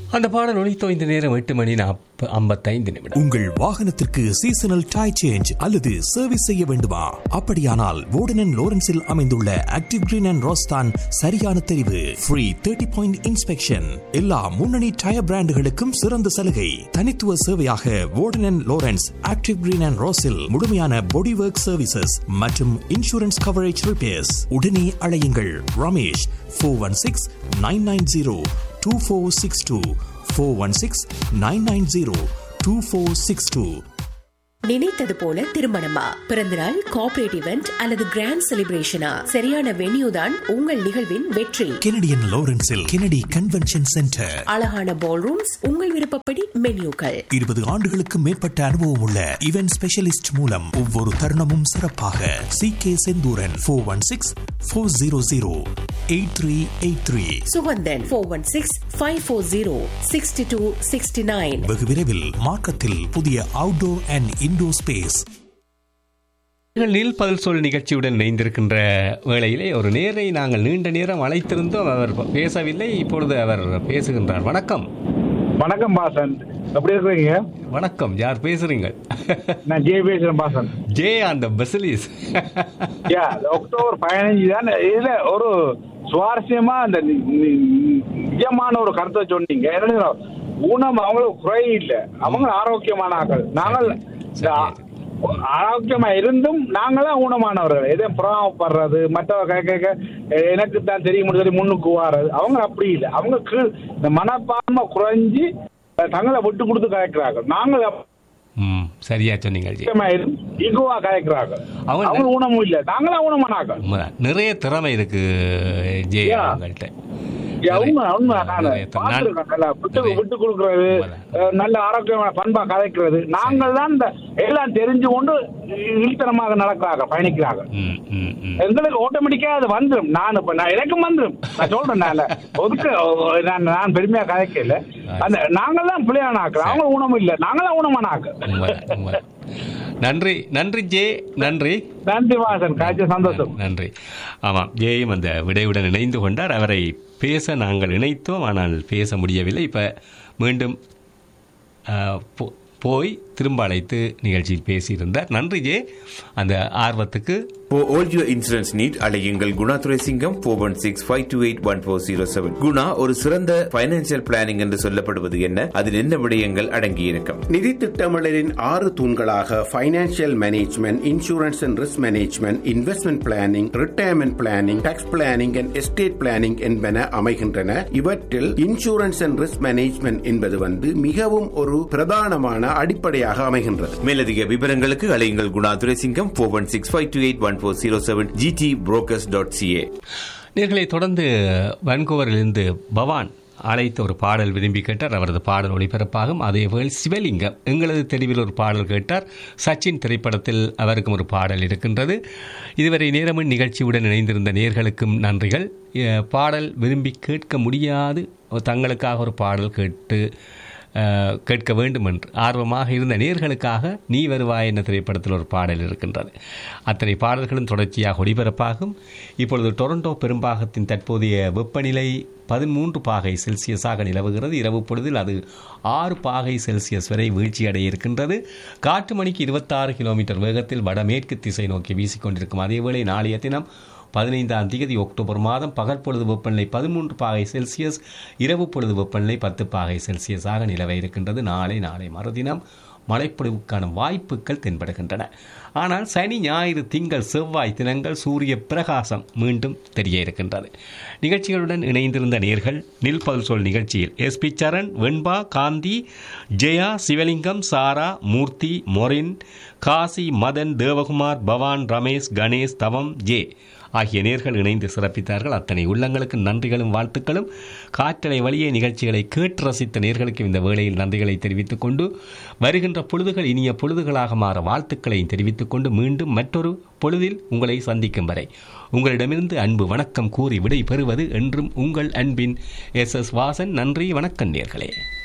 அந்த பாடல் ஒலித்தோ இந்த நேரம் 8:55. உங்கள் வாகனத்திற்கு சீசனல் டயர் சேஞ்ச் அல்லது சர்வீஸ் செய்ய வேண்டுமா? அப்படியானால் வோர்டன் அண்ட் லோரன்ஸில் அமைந்துள்ள ஆக்டிவ் கிரீன் அண்ட் ரோஸ் தான் சரியான தெரிவு. ஃப்ரீ 30 பாயிண்ட் இன்ஸ்பெக்ஷன், எல்லா முன்னணி டயர் பிராண்டுகளுக்கும் சிறந்த சலுகை. தனித்துவ சேவையாக வோர்டன் and Lawrence active green and ரோஸில் முழுமையான பாடி ஒர்க் சர்வீசஸ் மற்றும் இன்சூரன்ஸ் கவரேஜ் ரிப்பேர்ஸ். உடனே அழையுங்கள் ரமேஷ் 416-990-2462 416-990-2462. நினைத்தது போல திருமணமா, பிறந்தநாள், கார்ப்பரேட் இவெண்ட் அல்லது கிராண்ட் செலிப்ரேஷனா? சரியான வென்யூ தான் உங்கள் நிகழ்வின் வெற்றி. Canadian லாரன்ஸில் Kennedy convention centre. அழகான பால் ரூம்ஸ், உங்கள் விருப்பப்படி மென்யூக்கள். 20 ஆண்டுகளுக்கு மேற்பட்ட அனுபவம் உள்ள இவென்ட் ஸ்பெஷலிஸ்ட் மூலம் ஒவ்வொரு தருணமும் சிறப்பாக. CK செந்தூரன் 416-400-8383. சுகந்தன் 416-540-6269. வெகு விரைவில் மார்க்கத்தில் புதிய outdoor and indoor space. Neil பதில் சொல் நிகழ்ச்சியுடன் இணைந்திருக்கின்ற வேளையிலே ஒரு நேரை நாங்கள் நீண்ட நேரம் அழைத்திருந்தோம். அவர் பேசவில்லை. இப்பொழுது அவர் பேசுகின்றார். வணக்கம். வணக்கம் பாசன், எப்படி இருக்கீங்க? வணக்கம். யார் பேசுறீங்க? நான் ஜே பேசுறேன் பாசன். ஜே அந்த பசிலிஸ். அக்டோபர் 15 தான். இதுல ஒரு சுவாரஸ்யமா அந்த நிஜமான ஒரு கருத்தை சொன்னீங்க. என்ன ஊனம் அவங்களுக்கு குறை இல்லை, அவங்க ஆரோக்கியமான ஆக்கள். நாங்கள் ஆரோக்கியமா இருந்தும் நாங்களாம் ஊனமானவர்கள். எதோ புறாமப்படுறது, மற்றவங்க கேட்க எனக்கு தான் தெரிய முடியாது முன்னுக்கு வாரது. அவங்க அப்படி இல்லை. அவங்க இந்த மனப்பான்மை குறைஞ்சி தங்களை விட்டு கொடுத்து கலைக்கிறார்கள். நாங்கள் சரியா சொன்னீங்க. இகுவா கலைக்கிறாங்க. அவங்க ஊனமும் இல்லை, நாங்களாம் ஊனமானாக்கள். நிறைய திறமை இருக்கு ஜே அவங்கள்ட்ட. விட்டு கொடுக்கறது, நல்ல ஆரோக்கியமான பண்பா கதைக்கிறது. நாங்கள் தான் இந்த எல்லாம் தெரிஞ்சு கொண்டு இழுத்தனமாக நடக்கிறாங்க, பயணிக்கிறாங்க. எங்களுக்கு ஆட்டோமேட்டிக்கா அது வந்துடும். நான் எனக்கும் வந்துடும். நான் சொல்றேன், நான் பெருமையா கதைக்கல. அந்த நாங்கள் தான் பிள்ளையான ஆக்கள், அவங்க ஊனம் இல்லை, நாங்களாம் ஊனமான ஆக்கள். நன்றி நன்றி ஜே. நன்றி நன்றி வாசன், காய்ச்ச சந்தோஷம். நன்றி. ஆமாம், ஜேயும் அந்த விடையுடன் இணைந்து கொண்டார். அவரை பேச நாங்கள் இணைத்தோம், ஆனால் பேச முடியவில்லை. இப்போ மீண்டும் போய் திரும்ப அழைத்து நிகழ்ச்சியில் பேசியிருந்தார். நன்றி ஜே அந்த ஆர்வத்துக்கு. For all your insurance need, அழையுங்கள் குணா துரைசிங்கம் 416-528-1407. குணா ஒரு சிறந்த பைனான்சியல் பிளானிங் என்று சொல்லப்படுவது என்ன, அதில் என்ன விடயங்கள் அடங்கியிருக்கும்? நிதி திட்டமிடலின் 6 தூண்களாக financial management, insurance and risk management, investment planning, retirement planning, tax planning and estate planning என்பன அமைகின்றன. இவற்றில் இன்சூரன்ஸ் அண்ட் ரிஸ்க் மேனேஜ்மெண்ட் என்பது மிகவும் ஒரு பிரதானமான அடிப்படையாக அமைகின்றது. மேலதிக விவரங்களுக்கு அழையுங்கள் குணா துரைசிங்கம் 416-528-1407 gtbrokers.ca. நேர்களை தொடர்ந்து வான்கூவரிலிருந்து பவான் அழைத்த ஒரு பாடல் விரும்பி கேட்டார். அவரது பாடல் ஒளிபரப்பாகும். அதேபோல் சிவலிங்கம் எங்களது தெளிவில் ஒரு பாடல் கேட்டார். சச்சின் திரைப்படத்தில் அவருக்கும் ஒரு பாடல் இருக்கின்றது. இதுவரை நேரமும் நிகழ்ச்சியுடன் இணைந்திருந்த நேர்களுக்கும் நன்றிகள். பாடல் விரும்பி கேட்க முடியாது, தங்களுக்காக ஒரு பாடல் கேட்க வேண்டும் என்று ஆர்வமாக இருந்த நேர்களுக்காக நீ வருவாய் என்ற திரைப்படத்தில் ஒரு பாடல் இருக்கின்றது. அத்தனை பாடல்களும் தொடர்ச்சியாக ஒளிபரப்பாகும். இப்பொழுது டொரண்டோ பெரும்பாகத்தின் தற்போதைய வெப்பநிலை 13 பாகை செல்சியஸாக நிலவுகிறது. இரவு பொழுதில் அது 6 பாகை செல்சியஸ் வரை வீழ்ச்சியடைய இருக்கின்றது. காற்று மணிக்கு 26 கிலோமீட்டர் வேகத்தில் வடமேற்கு திசை நோக்கி வீசிக்கொண்டிருக்கும். அதேவேளை நாளைய தினம் 15ஆம் தேதி அக்டோபர் மாதம் பகல் பொழுது வெப்பநிலை 13 பாகை செல்சியஸ், இரவு பொழுது வெப்பநிலை 10 பாகை செல்சியஸாக நிலவ இருக்கின்றது. நாளை மறுதினம் மழைப்பொழிவுக்கான வாய்ப்புகள் தென்படுகின்றன. ஆனால் சனி, ஞாயிறு, திங்கள், செவ்வாய் தினங்கள் சூரிய பிரகாசம் மீண்டும் தெரிய இருக்கின்றது. நிகழ்ச்சிகளுடன் இணைந்திருந்த நேர்கள் நில்பல் சொல் நிகழ்ச்சியில் SP சரண், வெண்பா, காந்தி, ஜெயா, சிவலிங்கம், சாரா, மூர்த்தி, மொரின், காசி, மதன், தேவகுமார், பவான், ரமேஷ், கணேஷ், தவம், ஜே ஆகிய நேர்கள் இணைந்து சிறப்பித்தார்கள். அத்தனை உள்ளங்களுக்கு நன்றிகளும் வாழ்த்துக்களும். காற்றலை வழியே நிகழ்ச்சிகளை கேட்டு ரசித்த நேர்களுக்கும் இந்த வேளையில் நன்றிகளை தெரிவித்துக் கொண்டு, வருகின்ற பொழுதுகள் இனிய பொழுதுகளாக மாற வாழ்த்துக்களையும் தெரிவித்துக் கொண்டு, மீண்டும் மற்றொரு பொழுதில் உங்களை சந்திக்கும் வரை உங்களிடமிருந்து அன்பு வணக்கம் கூறி விடை பெறுவது என்றும் உங்கள் அன்பின் SS வாசன். நன்றி, வணக்கம் நேர்களே.